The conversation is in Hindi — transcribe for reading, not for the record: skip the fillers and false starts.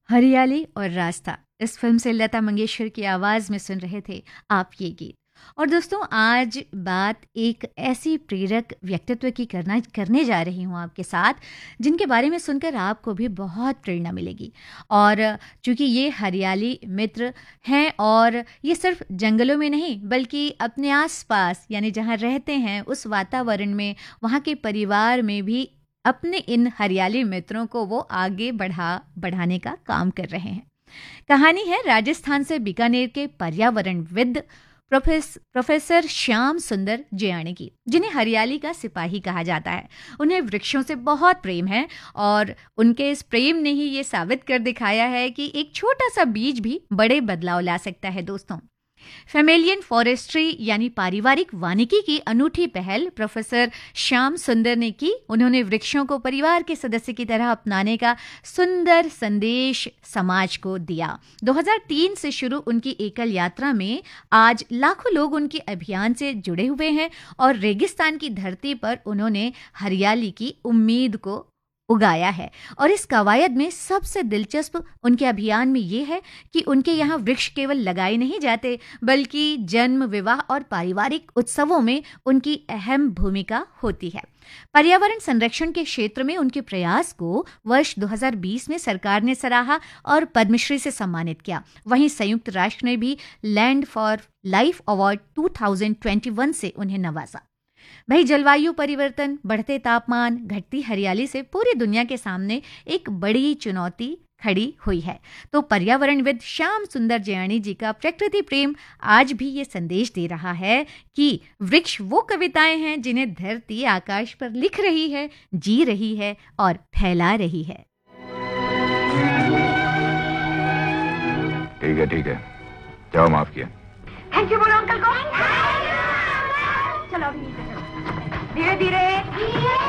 हरियाली और रास्ता, इस फिल्म से लता मंगेशकर की आवाज़ में सुन रहे थे आप ये गीत। और दोस्तों, आज बात एक ऐसी प्रेरक व्यक्तित्व की करने जा रही हूँ आपके साथ, जिनके बारे में सुनकर आपको भी बहुत प्रेरणा मिलेगी। और चूंकि ये हरियाली मित्र हैं, और ये सिर्फ जंगलों में नहीं बल्कि अपने आसपास यानी जहाँ रहते हैं उस वातावरण में, वहाँ के परिवार में भी अपने इन हरियाली मित्रों को वो आगे बढ़ाने का काम कर रहे हैं। कहानी है राजस्थान से बीकानेर के पर्यावरणविद प्रोफेसर श्याम सुंदर जियाणी की, जिन्हें हरियाली का सिपाही कहा जाता है। उन्हें वृक्षों से बहुत प्रेम है, और उनके इस प्रेम ने ही ये साबित कर दिखाया है कि एक छोटा सा बीज भी बड़े बदलाव ला सकता है। दोस्तों, फेमेलियन फॉरेस्ट्री यानी पारिवारिक वानिकी की अनूठी पहल प्रोफेसर श्याम सुंदर ने की। उन्होंने वृक्षों को परिवार के सदस्य की तरह अपनाने का सुंदर संदेश समाज को दिया। 2003 से शुरू उनकी एकल यात्रा में आज लाखों लोग उनके अभियान से जुड़े हुए हैं, और रेगिस्तान की धरती पर उन्होंने हरियाली की उम्मीद को उगाया है। और इस कवायद में सबसे दिलचस्प उनके अभियान में ये है कि उनके यहाँ वृक्ष केवल लगाए नहीं जाते, बल्कि जन्म, विवाह और पारिवारिक उत्सवों में उनकी अहम भूमिका होती है। पर्यावरण संरक्षण के क्षेत्र में उनके प्रयास को वर्ष 2020 में सरकार ने सराहा और पद्मश्री से सम्मानित किया। वहीं संयुक्त राष्ट्र ने भी लैंड फॉर लाइफ अवार्ड 2021 से उन्हें नवाजा। भाई, जलवायु परिवर्तन, बढ़ते तापमान, घटती हरियाली से पूरी दुनिया के सामने एक बड़ी चुनौती खड़ी हुई है। तो पर्यावरणविद श्याम सुंदर जियाणी जी का प्रकृति प्रेम आज भी ये संदेश दे रहा है कि वृक्ष वो कविताएं हैं जिन्हें धरती आकाश पर लिख रही है, जी रही है और फैला रही है। ठीक है, जाओ, माफ किया। थैंक यू बोलो अंकल को। चलो धीरे धीरे।